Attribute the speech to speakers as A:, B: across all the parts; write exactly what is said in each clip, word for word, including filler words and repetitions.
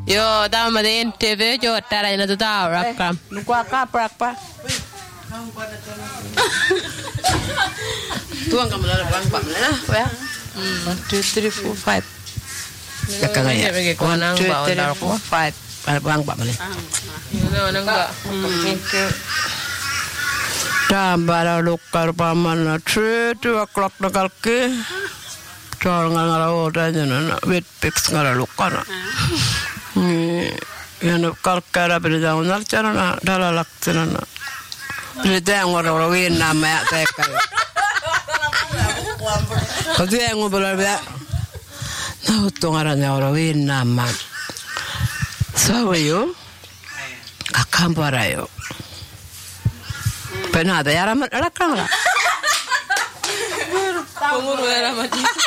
A: Yo, tama de interview jo tara ina tu tau rakam. Nukwa ka prakpa.
B: Tuang kamu lara bang pak mana? Ya. One, two, three, four, five. Kakak ya. One, two, three, four, five. Bang pak mana?
A: Yo, nang ba.
B: Tambara lukar pamana three two o'clock na kalki. Char ngala oda jana wet pics ngala lukana. Ni yana kalkara berda onar chana dala laktana. Berda ngora ora win nama ya teka. Kau yang ngobrol berda. Nah utungaranya ora win nama. Sawayo kakambarayo. Penada ya ramat rakang lah.
A: Penguru ya ramat.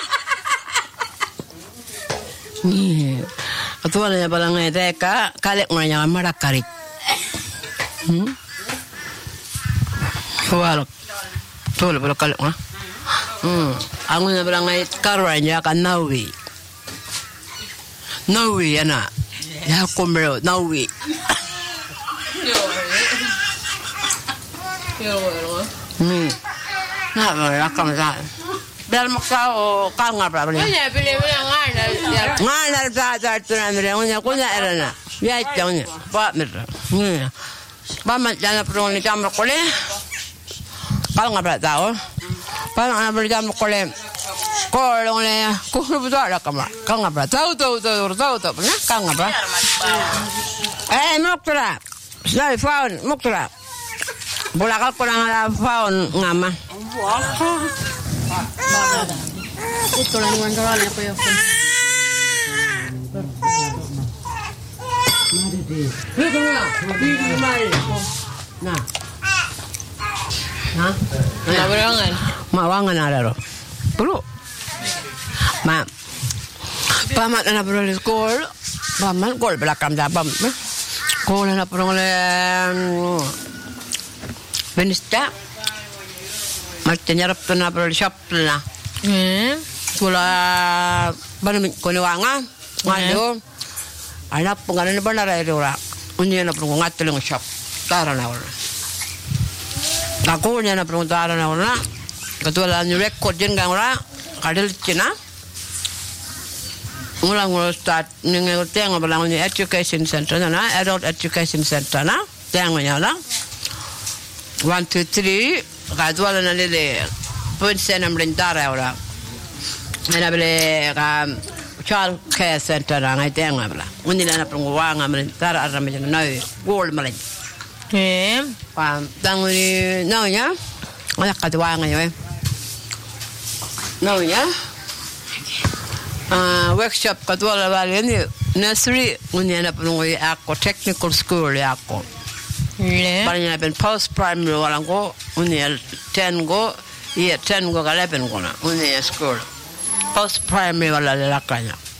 B: Ni, atau ada yang paling ngede ka kalek nganya marakarik. Hmm. Kualak, tuh lebih kalek mah. Hmm. Aku yang paling ngede karanya kan nawi. Nawi ya nak. Ya kumero nawi. Hmm. Nah, rakam sah. Biar maksa o kang apa beli?
A: Punya pilih-pilih ngana.
B: Ngana dah dah tu nak beli. Punya punya erana. Ya jangan. Pak mer. Hmm. Pak mat jangan perlu ni jam berkoleh. Kalau ngapa tahu? Pak nak beli jam berkoleh. Kalau ni, kau betul ada kamera. Kau ngapa? Tahu tahu tahu tahu tahu. Punya kau ngapa? Eh, muktra. Saya phone muktra. Bola kau kurang ada phone ngama.
C: Itu lah yang jualan apa ya?
B: Mari deh. Hidup lah. Hidup mari. Nah. Nah.
A: Nah, berangan.
B: Mak wangan ada loh. Perlu. Mak. Pamat anak perlu di sekolah. Pamat sekolah belakang jabam. Sekolah anak perlu oleh Benista. Macam nyarap tu nak perlu shop lah.
A: Hmm.
B: Sekolah mana kau wanga. Ngadu. Anak pengaruh benar ada orang. Unya anak perlu ngatur dengan shop. Taran orang. Aku unya anak perlu taran orang. Ketua lah nyurek kodjen gang orang. Kadal Cina. Ngulang ngulang start nengai tiang ngabalang ni education center na adult education center na tiang nya lang. One two three. Kadua lah nali le. Pun senam lentara orang. Mana boleh kam child care center na ngai tiang ngabla. Undi lah na penguang ngamelentara arah macam nai gold malay.
A: Eh.
B: Pam tang ni nau nya. Anak kadua ngai. Nau nya. Uh, workshop kadua la bali ni nursery unya na penungui ako technical school ako.
A: Le.
B: Bali na pen post primary wala ko unya ten go yeah ten go eleven go na unya school post primary wala la kanya.